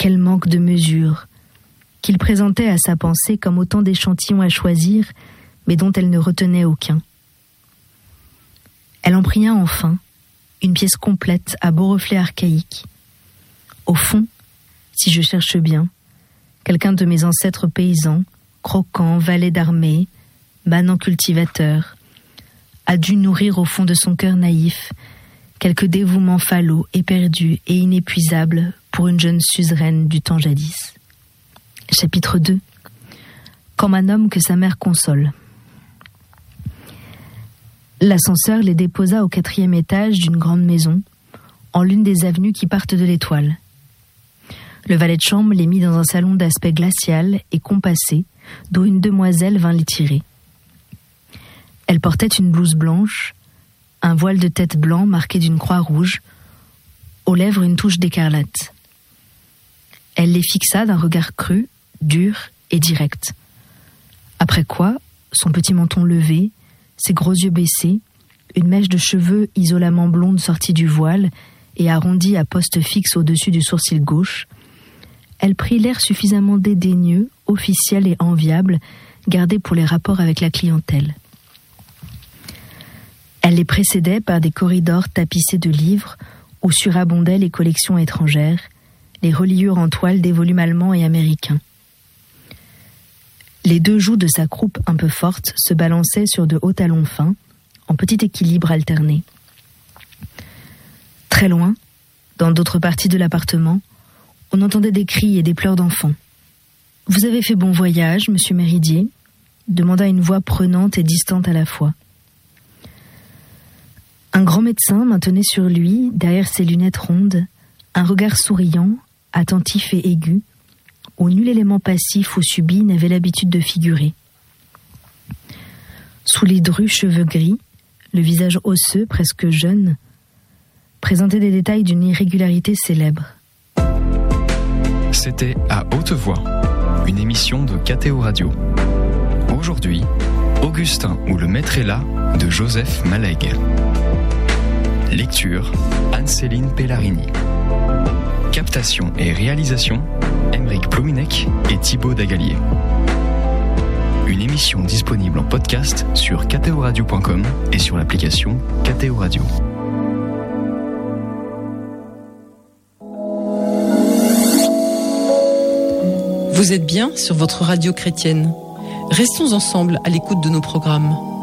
Quel manque de mesure, qu'il présentait à sa pensée comme autant d'échantillons à choisir, mais dont elle ne retenait aucun. Elle en prit un enfin, une pièce complète à beau reflet archaïque. Au fond, si je cherche bien, quelqu'un de mes ancêtres paysans, croquant, valet d'armée, manant cultivateur, a dû nourrir au fond de son cœur naïf quelque dévouement falot, éperdu et inépuisable pour une jeune suzeraine du temps jadis. Chapitre 2. Comme un homme que sa mère console. L'ascenseur les déposa au 4e étage d'une grande maison, en l'une des avenues qui partent de l'Étoile. Le valet de chambre les mit dans un salon d'aspect glacial et compassé, d'où une demoiselle vint les tirer. Elle portait une blouse blanche, un voile de tête blanc marqué d'une croix rouge, aux lèvres une touche d'écarlate. Elle les fixa d'un regard cru, dur et direct. Après quoi, son petit menton levé, ses gros yeux baissés, une mèche de cheveux isolamment blonde sortie du voile et arrondie à poste fixe au-dessus du sourcil gauche, elle prit l'air suffisamment dédaigneux, officiel et enviable, gardé pour les rapports avec la clientèle. Elle les précédait par des corridors tapissés de livres où surabondaient les collections étrangères, les reliures en toile des volumes allemands et américains. Les deux joues de sa croupe un peu forte se balançaient sur de hauts talons fins, en petit équilibre alterné. Très loin, dans d'autres parties de l'appartement, on entendait des cris et des pleurs d'enfants. « Vous avez fait bon voyage, monsieur Méridier ?» demanda une voix prenante et distante à la fois. Un grand médecin maintenait sur lui, derrière ses lunettes rondes, un regard souriant, attentif et aigu, où nul élément passif ou subi n'avait l'habitude de figurer. Sous les drus cheveux gris, le visage osseux, presque jeune, présentait des détails d'une irrégularité célèbre. C'était À Haute Voix, une émission de KTO Radio. Aujourd'hui, Augustin ou le maître est là de Joseph Malègue. Lecture, Anne-Céline Pellarini. Captation et réalisation, Aymeric Plominec et Thibaut Dagalier. Une émission disponible en podcast sur ktoradio.com et sur l'application KTO Radio. Vous êtes bien sur votre radio chrétienne. Restons ensemble à l'écoute de nos programmes.